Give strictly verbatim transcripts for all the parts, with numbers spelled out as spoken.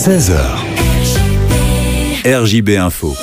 seize heures. R J B Info.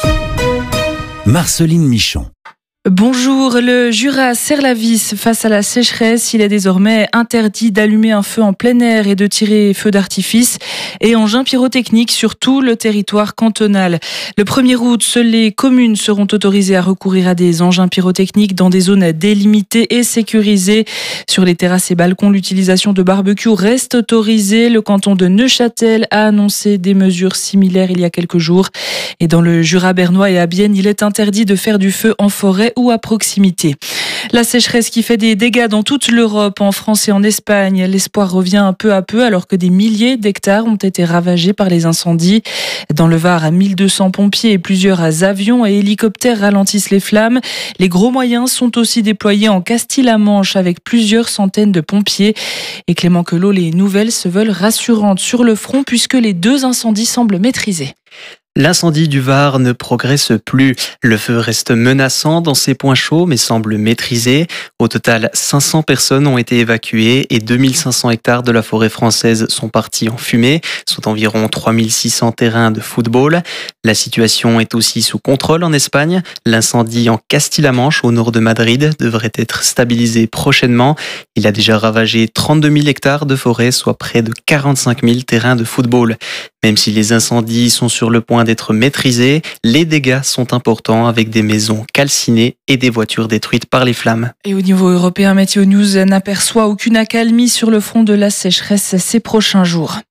Marceline Michon. Bonjour, le Jura serre la vis face à la sécheresse. Il est désormais interdit d'allumer un feu en plein air et de tirer feu d'artifice et engins pyrotechniques sur tout le territoire cantonal. Le premier août, seules les communes seront autorisées à recourir à des engins pyrotechniques dans des zones délimitées et sécurisées. Sur les terrasses et balcons, l'utilisation de barbecues reste autorisée. Le canton de Neuchâtel a annoncé des mesures similaires il y a quelques jours. Et dans le Jura bernois et à Bienne, il est interdit de faire du feu en forêt ou à proximité. La sécheresse qui fait des dégâts dans toute l'Europe, en France et en Espagne. L'espoir revient peu à peu alors que des milliers d'hectares ont été ravagés par les incendies. Dans le Var, mille deux cents pompiers et plusieurs avions et hélicoptères ralentissent les flammes. Les gros moyens sont aussi déployés en Castille-la-Manche avec plusieurs centaines de pompiers. Et Clément Queloz, les nouvelles se veulent rassurantes sur le front puisque les deux incendies semblent maîtrisés. L'incendie du Var ne progresse plus. Le feu reste menaçant dans ses points chauds mais semble maîtrisé. Au total, cinq cents personnes ont été évacuées et deux mille cinq cents hectares de la forêt française sont partis en fumée, soit environ trois mille six cents terrains de football. La situation est aussi sous contrôle en Espagne. L'incendie en Castille-la-Manche, au nord de Madrid, devrait être stabilisé prochainement. Il a déjà ravagé trente-deux mille hectares de forêt, soit près de quarante-cinq mille terrains de football. Même si les incendies sont sur le point d'être maîtrisés, les dégâts sont importants avec des maisons calcinées et des voitures détruites par les flammes. Et au niveau européen, Météo News n'aperçoit aucune accalmie sur le front de la sécheresse ces prochains jours.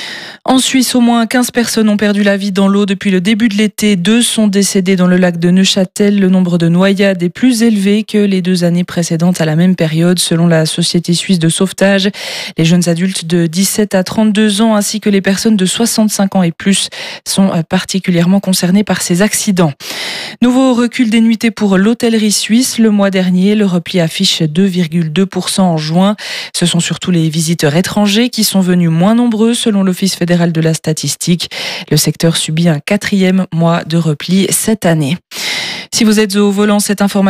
En Suisse, au moins quinze personnes ont perdu la vie dans l'eau depuis le début de l'été. Deux sont décédés dans le lac de Neuchâtel. Le nombre de noyades est plus élevé que les deux années précédentes à la même période, selon la Société suisse de sauvetage. Les jeunes adultes de dix-sept à trente-deux ans ainsi que les personnes de soixante-cinq ans et plus sont particulièrement concernées par ces accidents. Nouveau recul des nuitées pour l'hôtellerie suisse. Le mois dernier, le repli affiche deux virgule deux pour cent en juin. Ce sont surtout les visiteurs étrangers qui sont venus moins nombreux, selon l'Office fédéral de la statistique. Le secteur subit un quatrième mois de repli cette année. Si vous êtes au volant, cette information